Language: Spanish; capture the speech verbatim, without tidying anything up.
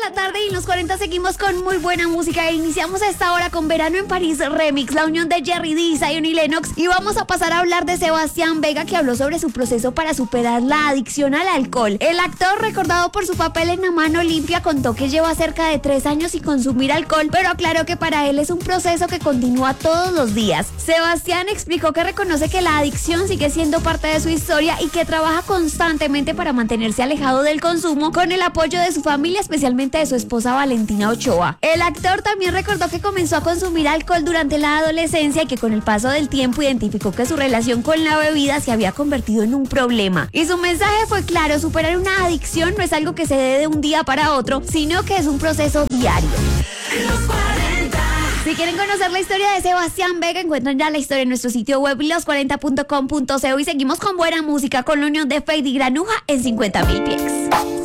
la tarde y en los cuarenta seguimos con muy buena música. Iniciamos a esta hora con Verano en París Remix, la unión de Jerry D, Zion y Lennox. Y vamos a pasar a hablar de Sebastián Vega, que habló sobre su proceso para superar la adicción al alcohol. El actor, recordado por su papel en La Mano Limpia, contó que lleva cerca de tres años sin consumir alcohol, pero aclaró que para él es un proceso que continúa todos los días. Sebastián explicó que reconoce que la adicción sigue siendo parte de su historia y que trabaja constantemente para mantenerse alejado del consumo, con el apoyo de su familia, especialmente de su esposa Valentina Ochoa. El actor también recordó que comenzó a consumir alcohol durante la adolescencia y que con el paso del tiempo identificó que su relación con la bebida se había convertido en un problema. Y su mensaje fue claro: superar una adicción no es algo que se dé de un día para otro, sino que es un proceso diario. Si quieren conocer la historia de Sebastián Vega, encuentran ya la historia en nuestro sitio web los cuarenta punto com punto co y seguimos con buena música con la unión de Fade y Granuja en cincuenta mil pies.